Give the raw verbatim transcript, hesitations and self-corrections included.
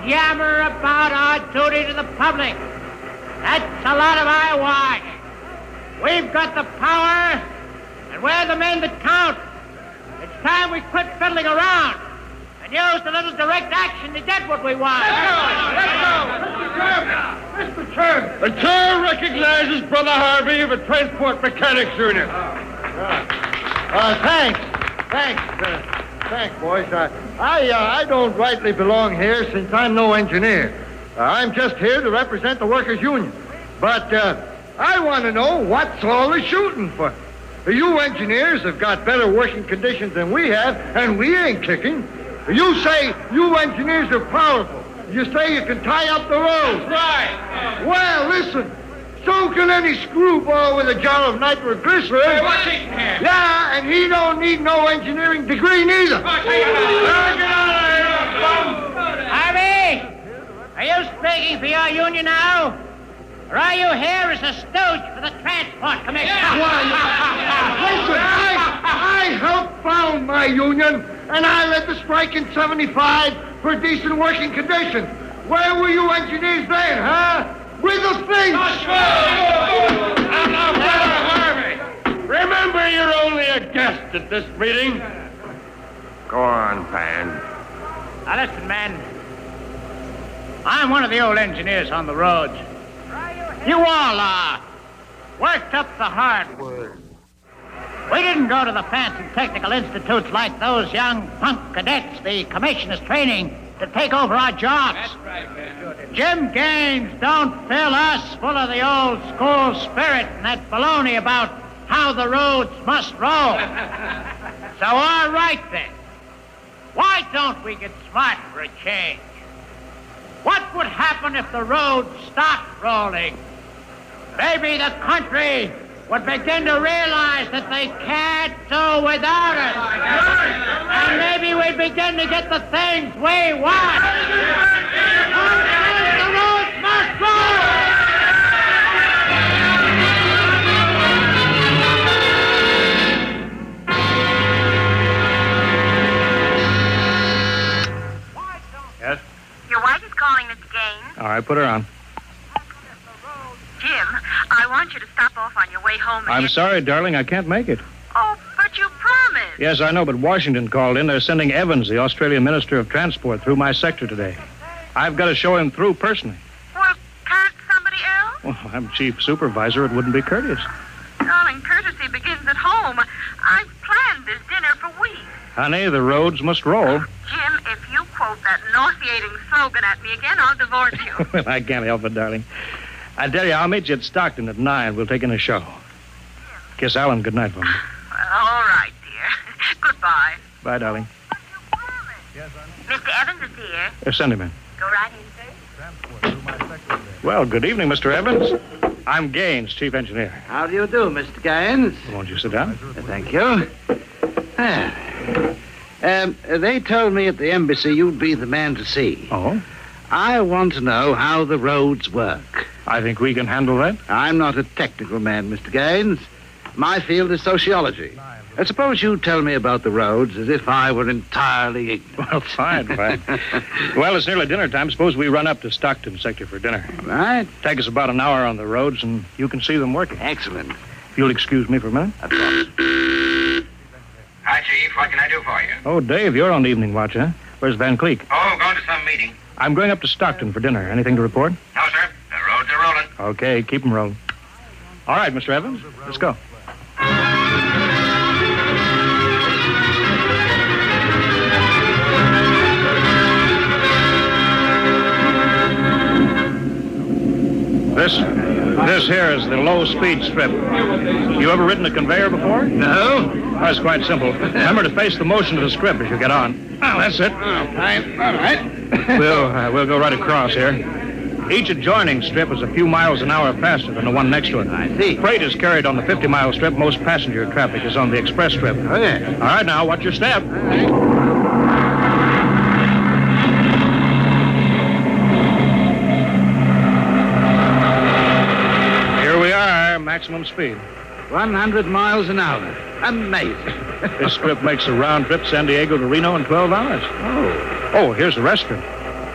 yammer about our duty to the public. That's a lot of eyewash. We've got the power, and we're the men that count. It's time we quit fiddling around and use a little direct action to get what we want. Let's go! Mister Chairman! The chair recognizes Brother Harvey of the Transport Mechanics Union. Uh, thanks. Thanks. Uh, thanks, boys. Uh, I, uh, I don't rightly belong here since I'm no engineer. Uh, I'm just here to represent the workers' union. But uh, I want to know what's all the shooting for. You engineers have got better working conditions than we have, and we ain't kicking. You say you engineers are powerful. You say you can tie up the roads. That's right. Well, listen. So can any screwball with a jar of nitroglycerin. Hey, what's he care? Yeah, and he don't need no engineering degree neither. Harvey, are you speaking for your union now? Or are you here as a stooge for the Transport Commission? Listen, I, I helped found my union, and I led the strike in seventy-five for decent working conditions. Where were you engineers then, huh? With the thing! Now, now, Brother Harvey, remember you're only a guest at this meeting. Go on, Pan. Now, listen, men. I'm one of the old engineers on the roads. You all are. Worked up the hardwood. We didn't go to the fancy technical institutes like those young punk cadets the commission is training to take over our jobs. That's right, man. Jim Gaines don't fill us full of the old school spirit and that baloney about how the roads must roll. So, all right, then. Why don't we get smart for a change? What would happen if the roads stopped rolling? Maybe the country would begin to realize that they can't do without us. And maybe we'd begin to get the things we want. The roads must roll! Yes? Your wife is calling, Mister Gaines. All right, put her on. Jim, I want you to stop off on your way home and I'm get... sorry, darling, I can't make it. Oh, but you promised. Yes, I know, but Washington called in. They're sending Evans, the Australian Minister of Transport, through my sector today. I've got to show him through personally. Well, can't somebody else? Well, I'm chief supervisor. It wouldn't be courteous. Darling, courtesy begins at home. I've planned this dinner for weeks. Honey, the roads must roll. Jim, if you quote that nauseating slogan at me again, I'll divorce you. Well, I can't help it, darling. I tell you, I'll meet you at Stockton at nine. We'll take in a show. Kiss Alan goodnight for me. Well, all right, dear. Goodbye. Bye, darling. Mister Evans is here. Uh, send him in. Go right in, sir. Well, good evening, Mister Evans. I'm Gaines, chief engineer. How do you do, Mister Gaines? Won't you sit down? Uh, thank you. Ah. Um, they told me at the embassy you'd be the man to see. Oh? I want to know how the roads work. I think we can handle that. I'm not a technical man, Mister Gaines. My field is sociology. I suppose you tell me about the roads as if I were entirely ignorant. Well, fine, fine. Well, it's nearly dinner time. Suppose we run up to Stockton sector for dinner. Right. Take us about an hour on the roads, and you can see them working. Excellent. If you'll excuse me for a minute. Of course. Hi, Chief. What can I do for you? Oh, Dave, you're on the evening watch, huh? Where's Van Cleek? Oh, going to some meeting. I'm going up to Stockton for dinner. Anything to report? No, sir. The roads are rolling. Okay, keep them rolling. All right, Mister Evans, let's go. This, this here is the low-speed strip. You ever ridden a conveyor before? No. Oh, it's quite simple. Remember to face the motion of the strip as you get on. Oh, that's it. All right. All right. We'll, uh, we'll go right across here. Each adjoining strip is a few miles an hour faster than the one next to it. I see. Freight is carried on the fifty-mile strip. Most passenger traffic is on the express strip. Okay. All right, now, watch your step. Here we are, maximum speed. one hundred miles an hour. Amazing. This strip makes a round trip San Diego to Reno in twelve hours. Oh. Oh, here's the restaurant.